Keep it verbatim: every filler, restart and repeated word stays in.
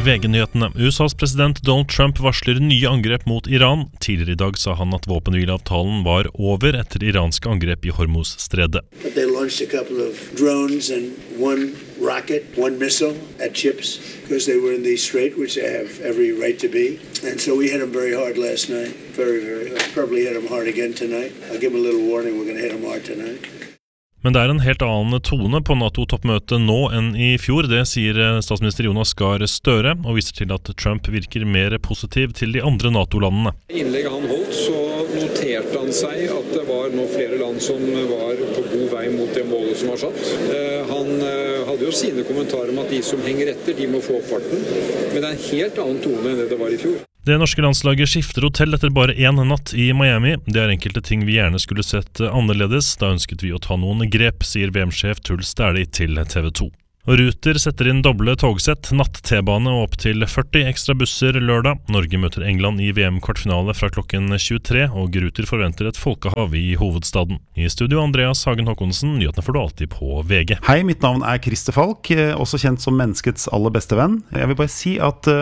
V G-nyhetene. U S A's president Donald Trump varsler nye angrep mot Iran. Tidligere I dag sa han at våpenhvileavtalen var over etter iranske angrep I Hormuz-stredet. But they launched a couple of drones and one rocket, one missile at ships because they were in the strait, which they have every right to be. And so we hit them very hard last night. Very, very hard. Probably hit them hard again tonight. I'll give them a little warning. We're going to hit them hard tonight. Men det er en helt annen tone på NATO-toppmøtet nå enn I fjor, det sier statsminister Jonas Gahr Støre, og viser til at Trump virker mer positiv til de andre NATO-landene. I innlegget han holdt så noterte han seg at det var nå flere land som var på god vei mot det målet som var satt. Han hadde jo sine kommentarer om at de som henger etter, de må få opp farten, men det er en helt annen tone enn det det var I fjor. Det norske landslaget skifter hotell etter bare en natt I Miami. Det er enkelte ting vi gjerne skulle sett annerledes. Da ønsket vi å ta noen grep, sier V M-sjef Truls Dæhlie til T V to. Og Ruter setter inn doble togsett, natt-T-bane og opp til førti ekstra busser lørdag. Norge møter England I V M-kvartfinale fra klokken tjuetre, og Ruter forventer et folkehav I hovedstaden. I studio Andreas Hagen Håkonsen, nyhetene får du alltid på V G. Hei, mitt navn er Christer Falk, også kjent som menneskets aller beste venn. Jeg vil bare si at